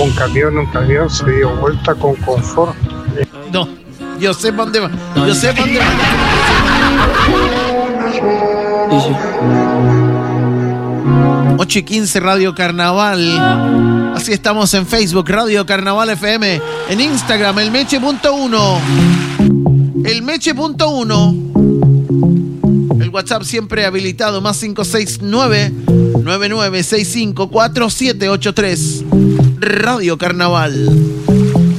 un camión se dio vuelta con confort. No, yo sé para dónde va. Yo sé para dónde va. Sí. 8:15 Radio Carnaval. Así estamos en Facebook, Radio Carnaval FM. En Instagram, elmeche.1. Elmeche.1. El WhatsApp siempre habilitado, más 569-9965-4783. Radio Carnaval.